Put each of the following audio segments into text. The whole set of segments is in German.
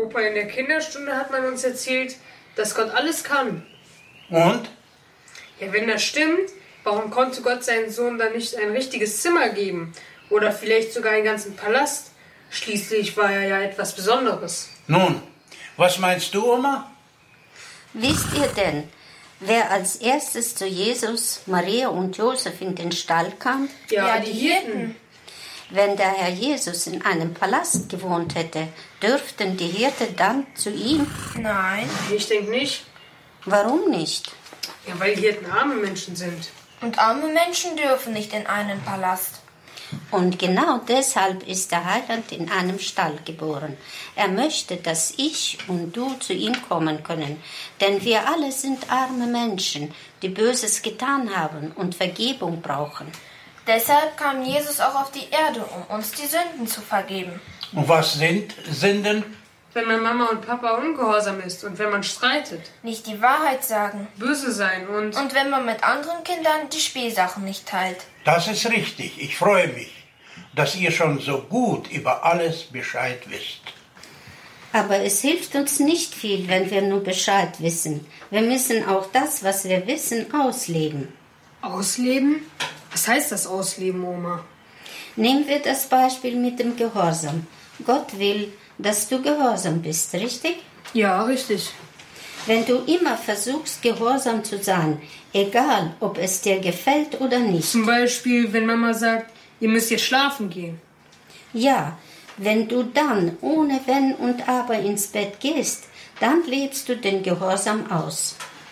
Opa, in der Kinderstunde hat man uns erzählt, dass Gott alles kann. Und? Ja, wenn das stimmt, warum konnte Gott seinen Sohn dann nicht ein richtiges Zimmer geben? Oder vielleicht sogar einen ganzen Palast? Schließlich war er ja etwas Besonderes. Nun, was meinst du, Oma? Wisst ihr denn, wer als erstes zu Jesus, Maria und Josef in den Stall kam? Ja, die Hirten. Wenn der Herr Jesus in einem Palast gewohnt hätte, dürften die Hirten dann zu ihm? Nein. Ich denke nicht. Warum nicht? Ja, weil die Hirten arme Menschen sind. Und arme Menschen dürfen nicht in einen Palast. Und genau deshalb ist der Heiland in einem Stall geboren. Er möchte, dass ich und du zu ihm kommen können. Denn wir alle sind arme Menschen, die Böses getan haben und Vergebung brauchen. Deshalb kam Jesus auch auf die Erde, um uns die Sünden zu vergeben. Und was sind Sünden? Wenn man Mama und Papa ungehorsam ist und wenn man streitet, Nicht die Wahrheit sagen. böse sein und Und wenn man mit anderen Kindern die Spielsachen nicht teilt. Das ist richtig. Ich freue mich, dass ihr schon so gut über alles Bescheid wisst. Aber es hilft uns nicht viel, wenn wir nur Bescheid wissen. Wir müssen auch das, was wir wissen, ausleben. ausleben? Was heißt das ausleben, Oma? Nehmen wir das Beispiel mit dem Gehorsam. Gott will, dass du gehorsam bist, richtig? Ja, richtig. Wenn du immer versuchst, gehorsam zu sein, egal ob es dir gefällt oder nicht. Zum Beispiel, wenn Mama sagt, ihr müsst jetzt schlafen gehen. Ja, wenn du dann ohne Wenn und Aber ins Bett gehst, dann lebst du den Gehorsam aus.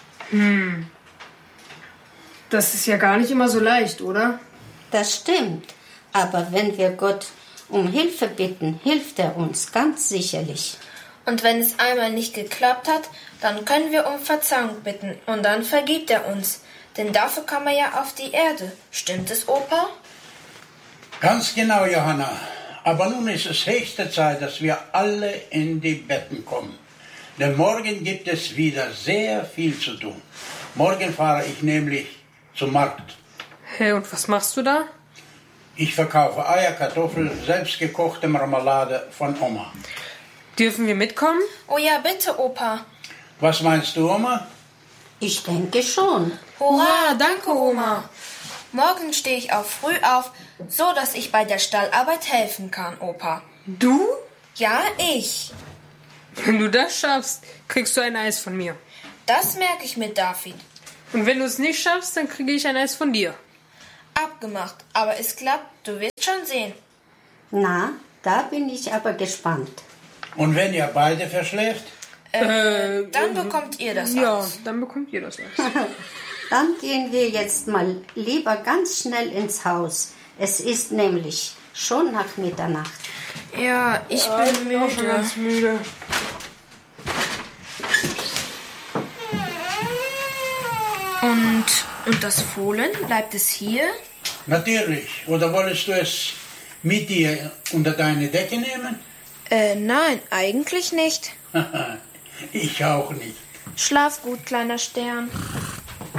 Das ist ja gar nicht immer so leicht, oder? Das stimmt, aber wenn wir Gott um Hilfe bitten, hilft er uns ganz sicherlich. Und wenn es einmal nicht geklappt hat, dann können wir um Verzeihung bitten und dann vergibt er uns. Denn dafür kam er ja auf die Erde. Stimmt es, Opa? Ganz genau, Johanna. Aber nun ist es höchste Zeit, dass wir alle in die Betten kommen. Denn morgen gibt es wieder sehr viel zu tun. Morgen fahre ich nämlich zum Markt. Hey, und was machst du da? Ich verkaufe Eier, Kartoffeln, selbstgekochte Marmelade von Oma. Dürfen wir mitkommen? Oh ja, bitte, Opa. Was meinst du, Oma? Ich denke schon. Hurra, danke, Oma. Morgen stehe ich auch früh auf, so dass ich bei der Stallarbeit helfen kann, Opa. Du? Ja, ich. Wenn du das schaffst, kriegst du ein Eis von mir. Das merke ich mit David. Und wenn du es nicht schaffst, dann kriege ich ein Eis von dir. Abgemacht, aber es klappt, du wirst schon sehen. Na, da bin ich aber gespannt. Und wenn ihr beide verschläft? Dann bekommt ihr das Ja, Eis. dann bekommt ihr das Eis. Dann gehen wir jetzt mal lieber ganz schnell ins Haus. Es ist nämlich schon nach Mitternacht. Ja, ich bin auch schon ganz müde. Und das Fohlen, bleibt es hier? Natürlich. Oder wolltest du es mit dir unter deine Decke nehmen? Nein, eigentlich nicht. Ich auch nicht. Schlaf gut, kleiner Stern.